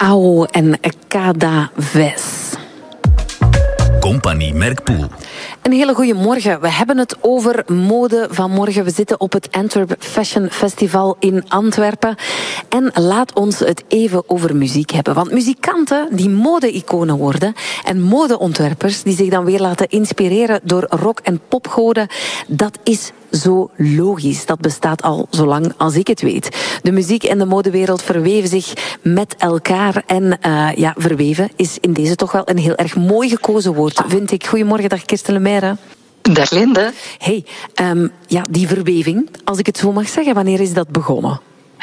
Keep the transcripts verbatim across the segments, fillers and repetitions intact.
Ao en Cada Vez. Compagnie Merkpoel. Een hele goede morgen. We hebben het over mode vanmorgen. We zitten op het Antwerp Fashion Festival in Antwerpen. En laat ons het even over muziek hebben. Want muzikanten die mode-iconen worden en modeontwerpers die zich dan weer laten inspireren door rock- en popgoden, dat is zo logisch. Dat bestaat al zo lang als ik het weet. De muziek en de modewereld verweven zich met elkaar. En uh, ja, verweven is in deze toch wel een heel erg mooi gekozen woord, vind ik. Goedemorgen, dag Kirsten Lemaire. Dag Linde. Hey, um, ja, die verweving, als ik het zo mag zeggen, wanneer is dat begonnen?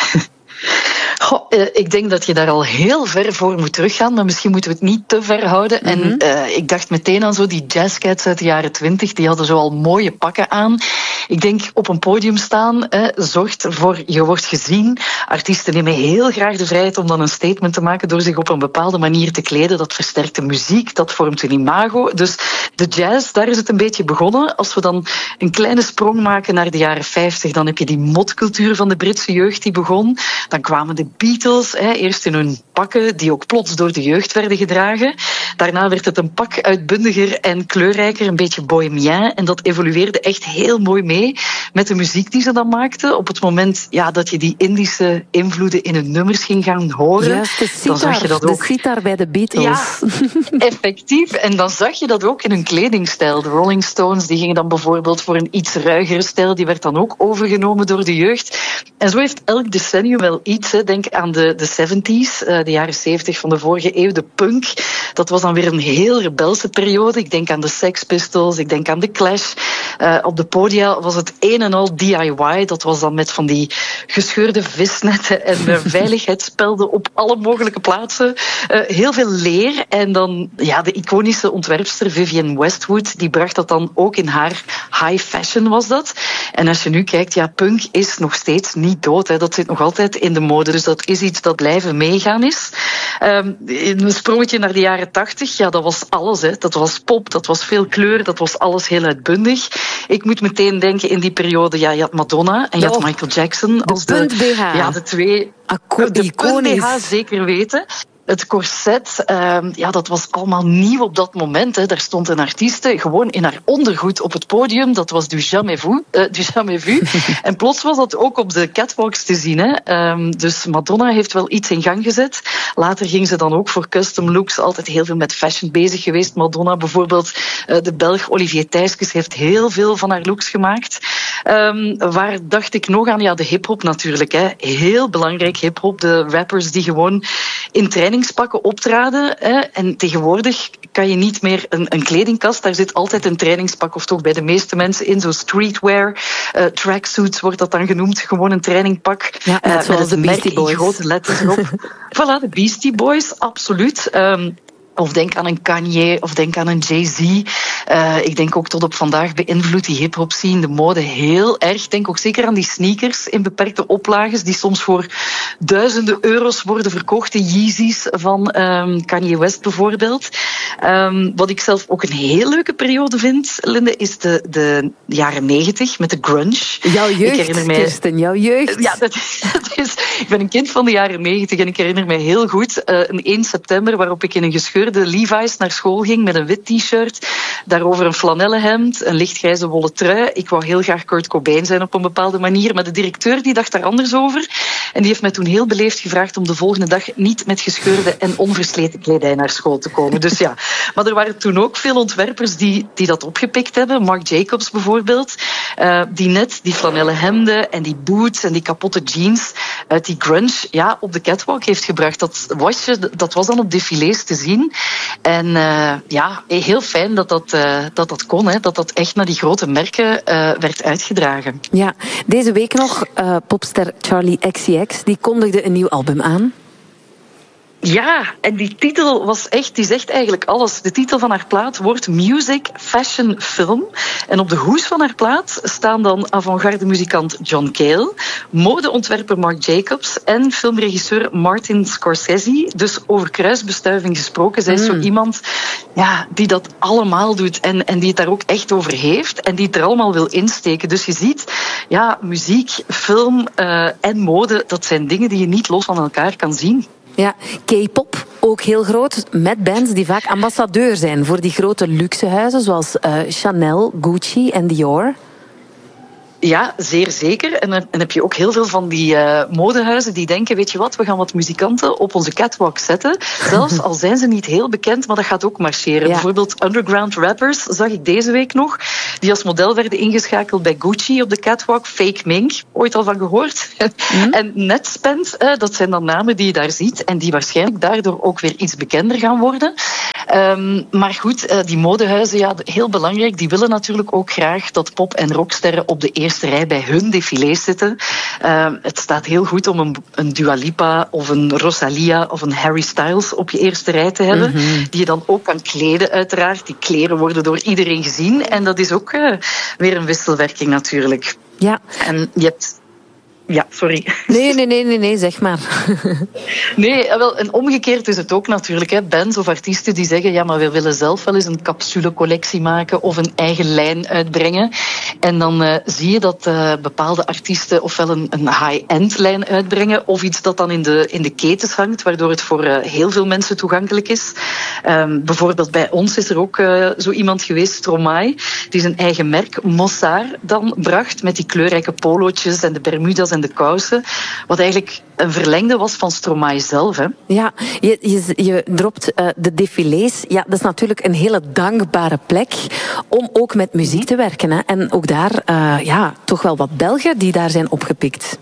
Goh, uh, ik denk dat je daar al heel ver voor moet teruggaan, maar misschien moeten we het niet te ver houden. Mm-hmm. En uh, ik dacht meteen aan zo die jazzcats uit de jaren twintig, die hadden zo al mooie pakken aan. Ik denk op een podium staan, eh, zorgt ervoor, je wordt gezien. Artiesten nemen heel graag de vrijheid om dan een statement te maken door zich op een bepaalde manier te kleden. Dat versterkt de muziek, dat vormt een imago. Dus de jazz, daar is het een beetje begonnen. Als we dan een kleine sprong maken naar de jaren vijftig, dan heb je die modcultuur van de Britse jeugd die begon. Dan kwamen de Beatles, eh, eerst in hun pakken, die ook plots door de jeugd werden gedragen. Daarna werd het een pak uitbundiger en kleurrijker, een beetje bohemien. En dat evolueerde echt heel mooi mee met de muziek die ze dan maakten. Op het moment ja, dat je die Indische invloeden in hun nummers ging gaan horen, juist, de sitar, dan zag je dat ook. De sitar bij de Beatles. Ja, effectief. En dan zag je dat ook in hun kledingstijl. De Rolling Stones die gingen dan bijvoorbeeld voor een iets ruigere stijl. Die werd dan ook overgenomen door de jeugd. En zo heeft elk decennium wel iets. Hè. Denk aan de, de zeventig, uh, de jaren zeventig van de vorige eeuw. De punk, dat was dan weer een heel rebelse periode. Ik denk aan de Sex Pistols, ik denk aan de Clash. Uh, op de podia was het een en al D I Y. Dat was dan met van die gescheurde visnetten en uh, veiligheidsspelden op alle mogelijke plaatsen. Uh, heel veel leer. En dan ja, de iconische ontwerpster Vivienne Westwood, die bracht dat dan ook in haar high fashion was dat. En als je nu kijkt, ja, punk is nog steeds niet dood. Hè. Dat zit nog altijd in de mode. Dus dat is iets dat blijven meegaan is. Um, een sprongetje naar de jaren tachtig, ja, dat was alles. Hè. Dat was pop, dat was veel kleur, dat was alles heel uitbundig. Ik moet meteen denken in die periode, ja, je had Madonna en je had Michael Jackson. De als punt-B H. Ja, de twee. Acco- de punt-B H zeker weten. Het corset, uh, ja, dat was allemaal nieuw op dat moment. Hè. Daar stond een artieste gewoon in haar ondergoed op het podium. Dat was du jamais vu. Uh, du jamais vu. En plots was dat ook op de catwalks te zien. Hè. Um, dus Madonna heeft wel iets in gang gezet. Later ging ze dan ook voor custom looks. Altijd heel veel met fashion bezig geweest. Madonna bijvoorbeeld, uh, de Belg Olivier Thijskes heeft heel veel van haar looks gemaakt. Um, waar dacht ik nog aan? Ja, de hiphop natuurlijk. Hè. Heel belangrijk hiphop. De rappers die gewoon in trainingspakken optraden. Hè. En tegenwoordig kan je niet meer een, een kledingkast. Daar zit altijd een trainingspak, of toch bij de meeste mensen in. Zo streetwear, uh, tracksuits wordt dat dan genoemd. Gewoon een trainingpak. Ja, net uh, zoals met de Beastie Boys. Grote letters erop. Voilà, de Beastie Boys, absoluut. Um, Of denk aan een Kanye, of denk aan een Jay-Z. Uh, ik denk ook tot op vandaag beïnvloedt die hip-hop scene de mode heel erg. Denk ook zeker aan die sneakers in beperkte oplages, die soms voor duizenden euro's worden verkocht. De Yeezys van um, Kanye West bijvoorbeeld. Um, wat ik zelf ook een heel leuke periode vind, Linde, is de, de jaren negentig met de grunge. Jouw jeugd, ik herinner mij, Kirsten, jouw jeugd. Ja, dat is, dat is, ik ben een kind van de jaren negentig en ik herinner mij heel goed uh, een één september waarop ik in een gescheurde de Levi's naar school ging met een wit t-shirt, daarover een flanellen hemd, een lichtgrijze wollen trui. Ik wou heel graag Kurt Cobain zijn op een bepaalde manier, maar de directeur die dacht daar anders over. En die heeft mij toen heel beleefd gevraagd om de volgende dag niet met gescheurde en onversleten kledij naar school te komen. Dus ja, maar er waren toen ook veel ontwerpers die, die dat opgepikt hebben. Marc Jacobs bijvoorbeeld, uh, die net die flanellen hemden en die boots en die kapotte jeans uit die grunge ja, op de catwalk heeft gebracht. Dat was, je, dat was dan op défilés te zien. En uh, ja, heel fijn dat dat, uh, dat, dat kon, hè, dat dat echt naar die grote merken uh, werd uitgedragen. Ja, deze week nog, uh, popster Charli X C X, die kondigde een nieuw album aan. Ja, en die titel was echt, die zegt eigenlijk alles. De titel van haar plaat wordt Music, Fashion, Film. En op de hoes van haar plaat staan dan avant-garde muzikant John Cale, modeontwerper Marc Jacobs en filmregisseur Martin Scorsese. Dus over kruisbestuiving gesproken. Zij is mm. zo iemand ja, die dat allemaal doet en, en die het daar ook echt over heeft en die het er allemaal wil insteken. Dus je ziet, ja, muziek, film uh, en mode, dat zijn dingen die je niet los van elkaar kan zien. Ja, K-pop, ook heel groot, met bands die vaak ambassadeur zijn voor die grote luxehuizen, zoals uh, Chanel, Gucci en Dior. Ja, zeer zeker. En dan heb je ook heel veel van die uh, modehuizen die denken, weet je wat, we gaan wat muzikanten op onze catwalk zetten. Zelfs al zijn ze niet heel bekend, maar dat gaat ook marcheren. Ja. Bijvoorbeeld underground rappers zag ik deze week nog, die als model werden ingeschakeld bij Gucci op de catwalk. Fake Mink, ooit al van gehoord. Mm. En Netspend, uh, dat zijn dan namen die je daar ziet en die waarschijnlijk daardoor ook weer iets bekender gaan worden. Um, maar goed, uh, die modehuizen, ja, heel belangrijk, die willen natuurlijk ook graag dat pop- en rocksterren op de eerste rij bij hun défilés zitten. Uh, het staat heel goed om een, een Dua Lipa of een Rosalia of een Harry Styles op je eerste rij te hebben, mm-hmm. die je dan ook kan kleden uiteraard. Die kleren worden door iedereen gezien en dat is ook uh, weer een wisselwerking natuurlijk. Ja. En je hebt... Ja, sorry. Nee, nee, nee, nee, nee, zeg maar. Nee, wel, en omgekeerd is het ook natuurlijk. Hè. Bands of artiesten die zeggen, ja, maar we willen zelf wel eens een capsulecollectie maken of een eigen lijn uitbrengen. En dan uh, zie je dat uh, bepaalde artiesten ofwel een, een high-end lijn uitbrengen of iets dat dan in de, in de ketens hangt, waardoor het voor uh, heel veel mensen toegankelijk is. Um, bijvoorbeeld bij ons is er ook uh, zo iemand geweest, Stromae, die zijn eigen merk, Mossar, dan bracht met die kleurrijke polootjes en de Bermuda's en de kousen, wat eigenlijk een verlengde was van Stromae zelf. Hè. Ja, je, je, je dropt uh, de défilés. Ja, dat is natuurlijk een hele dankbare plek om ook met muziek te werken. Hè. En ook daar, uh, ja, toch wel wat Belgen die daar zijn opgepikt.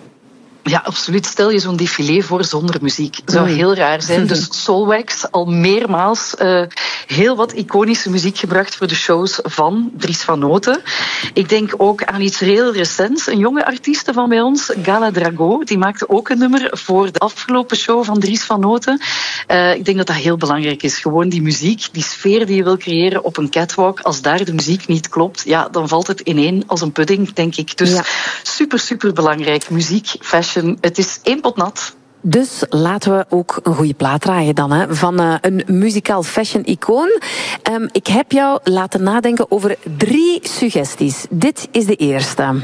Ja, absoluut. Stel je zo'n défilé voor zonder muziek. Zou heel raar zijn. Dus Soulwax, al meermaals uh, heel wat iconische muziek gebracht voor de shows van Dries van Noten. Ik denk ook aan iets heel recents. Een jonge artieste van bij ons, Gala Drago, die maakte ook een nummer voor de afgelopen show van Dries van Noten. Uh, ik denk dat dat heel belangrijk is. Gewoon die muziek, die sfeer die je wil creëren op een catwalk. Als daar de muziek niet klopt, ja, dan valt het ineen als een pudding, denk ik. Dus ja. super, super belangrijk. Muziek, fashion. Het is één pot nat. Dus laten we ook een goede plaat draaien dan, hè, van uh, een muzikaal fashion-icoon. Um, ik heb jou laten nadenken over drie suggesties. Dit is de eerste.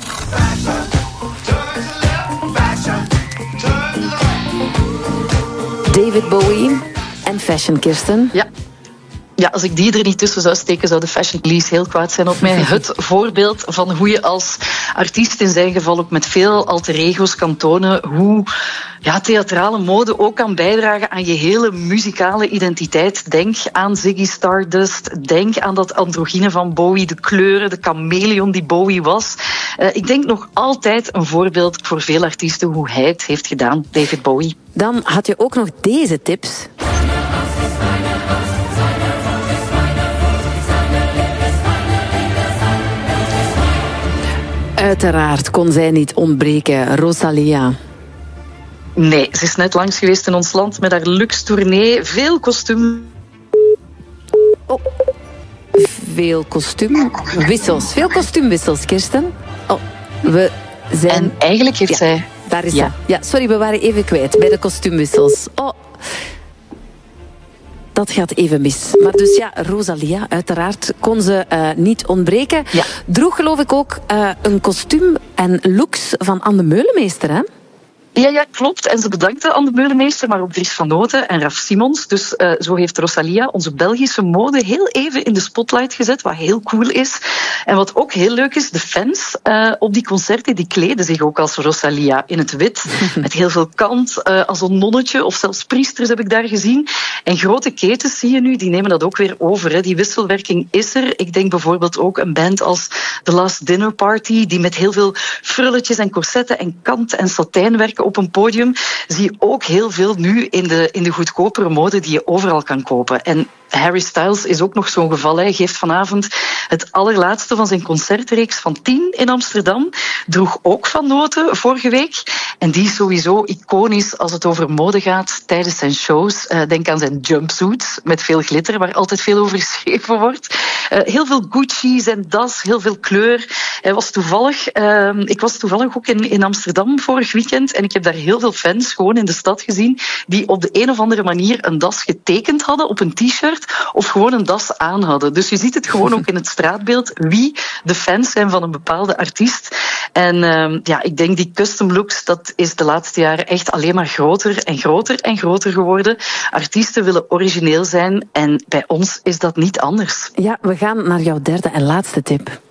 David Bowie en fashion, Kirsten. Ja. Ja, als ik die er niet tussen zou steken, zou de fashion police heel kwaad zijn op mij. Het voorbeeld van hoe je als artiest in zijn geval ook met veel alter ego's kan tonen hoe ja, theatrale mode ook kan bijdragen aan je hele muzikale identiteit. Denk aan Ziggy Stardust, denk aan dat androgyne van Bowie, de kleuren, de chameleon die Bowie was. Uh, ik denk nog altijd een voorbeeld voor veel artiesten hoe hij het heeft gedaan, David Bowie. Dan had je ook nog deze tips. Uiteraard kon zij niet ontbreken, Rosalia. Nee, ze is net langs geweest in ons land met haar luxe tournee. Veel kostuum. Oh. Veel kostuumwissels. Veel kostuumwissels, Kirsten. Oh, we zijn... En eigenlijk heeft ja, zij... Daar is ja. ze. Ja, sorry, we waren even kwijt bij de kostuumwissels. Oh... Dat gaat even mis. Maar dus ja, Rosalia, uiteraard kon ze uh, niet ontbreken. Ja. Droeg geloof ik ook uh, een kostuum en looks van Anne Meulemeester, hè? Ja, ja, klopt. En ze bedankte Anne Meulemeester, maar ook Dries van Noten en Raf Simons. Dus uh, zo heeft Rosalia onze Belgische mode heel even in de spotlight gezet, wat heel cool is. En wat ook heel leuk is, de fans uh, op die concerten, die kleden zich ook als Rosalia in het wit. Met heel veel kant, uh, als een nonnetje of zelfs priesters heb ik daar gezien. En grote ketens zie je nu, die nemen dat ook weer over. Hè. Die wisselwerking is er. Ik denk bijvoorbeeld ook een band als The Last Dinner Party, die met heel veel frulletjes en corsetten en kant en satijn werken op een podium, zie je ook heel veel nu in de, in de goedkopere mode die je overal kan kopen. En Harry Styles is ook nog zo'n geval. Hij geeft vanavond het allerlaatste van zijn concertreeks van tien in Amsterdam. Droeg ook Van Noten vorige week. En die is sowieso iconisch als het over mode gaat tijdens zijn shows. Uh, denk aan zijn jumpsuit met veel glitter, waar altijd veel over geschreven wordt. Uh, heel veel Gucci, zijn das, heel veel kleur. Hij was toevallig, uh, ik was toevallig ook in, in Amsterdam vorig weekend en ik heb daar heel veel fans gewoon in de stad gezien die op de een of andere manier een das getekend hadden op een t-shirt artiest of gewoon een das aan hadden. Dus je ziet het gewoon ook in het straatbeeld wie de fans zijn van een bepaalde artiest. En uh, ja, ik denk die custom looks, dat is de laatste jaren echt alleen maar groter en groter en groter geworden. Artiesten willen origineel zijn en bij ons is dat niet anders. Ja, we gaan naar jouw derde en laatste tip.